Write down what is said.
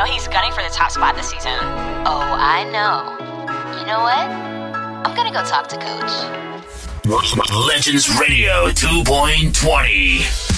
know he's gunning for the top spot this season. Oh, I know. You know what? I'm gonna go talk to Coach. Legends Radio 2.20.